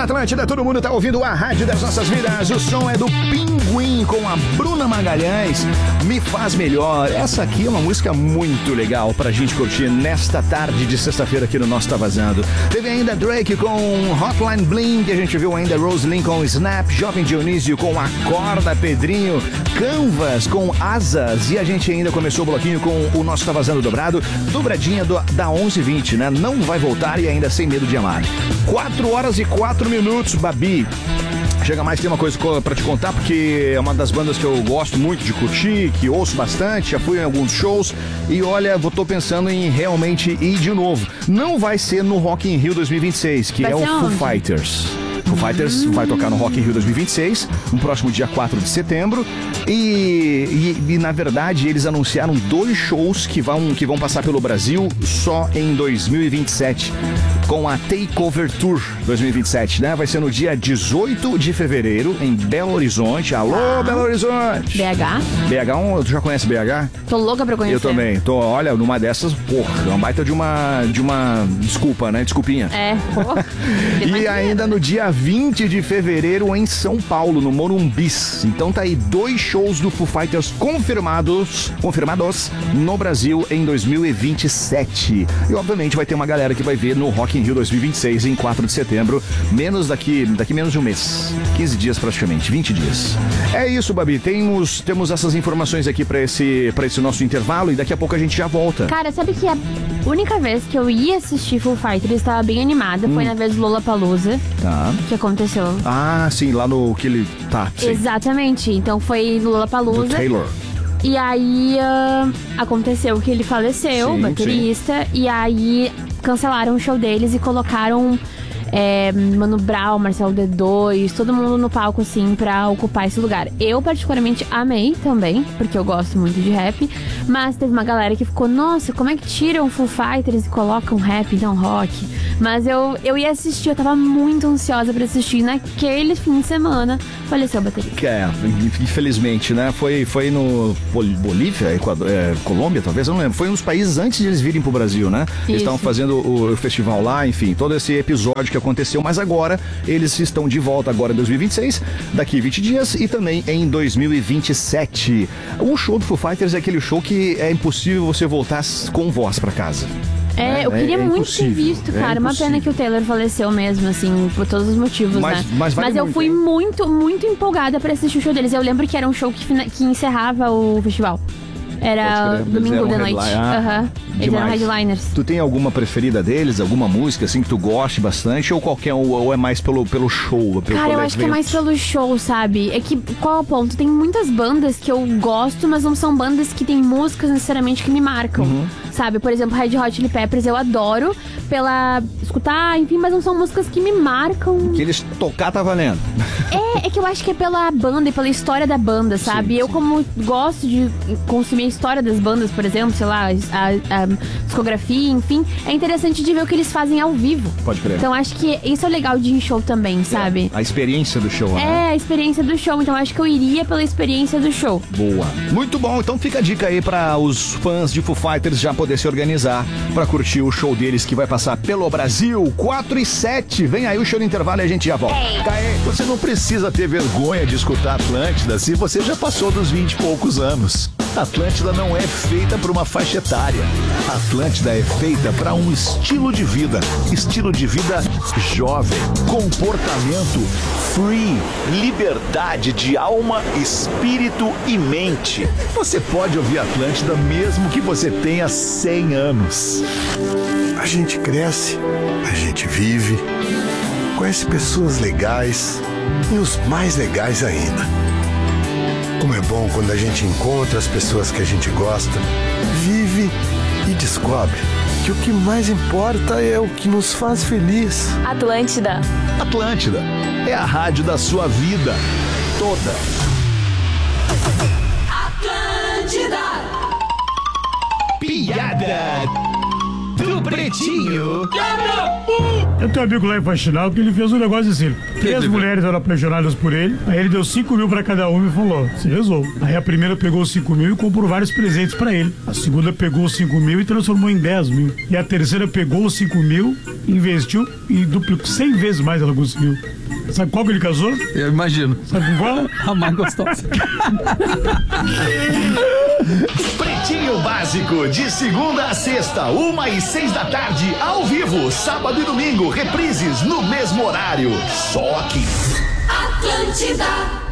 na Atlântida, todo mundo tá ouvindo a rádio das nossas vidas. O som é do Pinguim com a Bruna Magalhães, Me Faz Melhor. Essa aqui é uma música muito legal pra gente curtir nesta tarde de sexta-feira aqui no Nosso Tá Vazando. Teve ainda Drake com Hotline Bling, que a gente viu ainda Rosalind com Snap, Jovem Dionísio com Acorda, Pedrinho, Canvas com Asas, e a gente ainda começou o bloquinho com o Nosso Tá Vazando dobrado, dobradinha da 11h20, né? Não vai voltar e ainda sem medo de amar. 4h04, Babi. Chega mais, tem uma coisa pra te contar, porque é uma das bandas que eu gosto muito de curtir, que ouço bastante, já fui em alguns shows e olha, tô pensando em realmente ir de novo. Não vai ser no Rock in Rio 2026, que é o Foo Fighters. Foo Fighters vai tocar no Rock in Rio 2026, no próximo dia 4 de setembro. E na verdade, eles anunciaram 2 shows que vão passar pelo Brasil só em 2027, com a Takeover Tour 2027, né? Vai ser no dia 18 de fevereiro, em Belo Horizonte. Alô, Belo Horizonte! BH, tu já conhece BH? Tô louca pra conhecer. Eu também. Olha, numa dessas, porra, uma baita de uma desculpa, né? Desculpinha. Porra. E ainda no dia 20 de fevereiro em São Paulo, no Morumbis. Então tá aí 2 shows do Foo Fighters confirmados no Brasil em 2027. E obviamente vai ter uma galera que vai ver no Rock in Rio 2026 em 4 de setembro, daqui menos de um mês. 15 dias praticamente, 20 dias. É isso, Babi. Temos essas informações aqui pra esse nosso intervalo e daqui a pouco a gente já volta. Cara, sabe que a única vez que eu ia assistir Foo Fighters, estava bem animada, foi na vez do Lollapalooza. Tá. Que aconteceu. Ah, sim, lá no que ele tá. Sim. Exatamente. Então foi no Lollapalooza. Do Taylor. E aí aconteceu que ele faleceu, o baterista, e aí cancelaram o show deles e colocaram Mano Brown, Marcelo D2, todo mundo no palco assim pra ocupar esse lugar. Eu particularmente amei também, porque eu gosto muito de rap, mas teve uma galera que ficou, nossa, como é que tiram Foo Fighters e colocam rap, não rock? Mas eu ia assistir, eu tava muito ansiosa pra assistir. Naquele fim de semana faleceu o baterista. Infelizmente, né? Foi no Bolívia, Equador, Colômbia, talvez, eu não lembro. Foi um dos países antes de eles virem pro Brasil, né? Eles estavam fazendo o festival lá, enfim, todo esse episódio que aconteceu, mas agora eles estão de volta agora em 2026, daqui 20 dias e também em 2027. O show do Foo Fighters é aquele show que é impossível você voltar com voz pra casa. Eu queria muito ter visto, cara. Uma pena que o Taylor faleceu mesmo, assim, por todos os motivos, né? Mas eu fui muito, muito empolgada pra assistir o show deles. Eu lembro que era um show que encerrava o festival. Era domingo de noite. Eles eram headliners. Tu tem alguma preferida deles? Alguma música assim que tu goste bastante? Ou ou é mais pelo show? Cara, eu acho que é mais pelo show, sabe? É que, qual é o ponto? Tem muitas bandas que eu gosto, mas não são bandas que tem músicas necessariamente que me marcam. Sabe? Por exemplo, Red Hot Chili Peppers eu adoro pela escutar, enfim, mas não são músicas que me marcam. Que eles tocar tá valendo. É que eu acho que é pela banda e pela história da banda, sabe? Eu como gosto de consumir a história das bandas, por exemplo, sei lá, a discografia, enfim, é interessante de ver o que eles fazem ao vivo. Pode crer. Então acho que isso é legal de ir em show também, sabe? A experiência do show, né? A experiência do show, então acho que eu iria pela experiência do show. Boa. Muito bom, então fica a dica aí para os fãs de Foo Fighters já poder se organizar para curtir o show deles que vai passar pelo Brasil, 4h07. Vem aí o show do intervalo e a gente já volta. Você não precisa ter vergonha de escutar Atlântida se você já passou dos 20 e poucos anos. Atlântida não é feita para uma faixa etária. Atlântida é feita para um estilo de vida. Estilo de vida jovem. Comportamento free. Liberdade de alma, espírito e mente. Você pode ouvir Atlântida mesmo que você tenha 100 anos. A gente cresce, a gente vive, conhece pessoas legais e os mais legais ainda. Como é bom quando a gente encontra as pessoas que a gente gosta, vive e descobre que o que mais importa é o que nos faz feliz. Atlântida. Atlântida é a rádio da sua vida toda. Atlântida. Piada do Pretinho. Eu tenho um amigo lá em Faxinal que ele fez um negócio assim. 3 mulheres eram apaixonadas por ele. Aí ele deu 5 mil pra cada uma e falou, se resolve. Aí a primeira pegou os 5 mil e comprou vários presentes pra ele. A segunda pegou os 5 mil e transformou em 10 mil. E a terceira pegou os 5 mil investiu e duplicou 100 vezes mais ela conseguiu. Sabe qual que ele casou? Eu imagino. Sabe com qual? A mais gostosa. Pretinho Básico, de segunda a sexta, 1h06 da tarde, ao vivo, sábado e domingo, reprises no mesmo horário. Só aqui. Atlântida.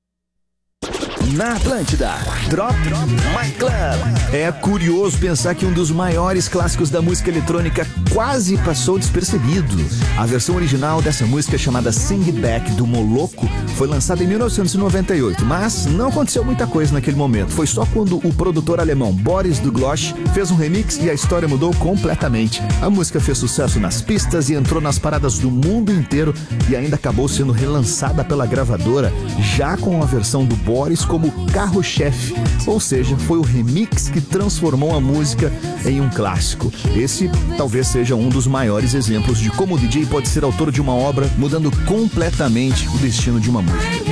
Na Atlântida, Drop My Club. É curioso pensar que um dos maiores clássicos da música eletrônica quase passou despercebido. A versão original dessa música, chamada Sing It Back, do Moloco, foi lançada em 1998, mas não aconteceu muita coisa naquele momento. Foi só quando o produtor alemão Boris Duglosch fez um remix e a história mudou completamente. A música fez sucesso nas pistas e entrou nas paradas do mundo inteiro e ainda acabou sendo relançada pela gravadora, já com a versão do Boris como carro-chefe, ou seja, foi o remix que transformou a música em um clássico. Esse talvez seja um dos maiores exemplos de como o DJ pode ser autor de uma obra, mudando completamente o destino de uma música.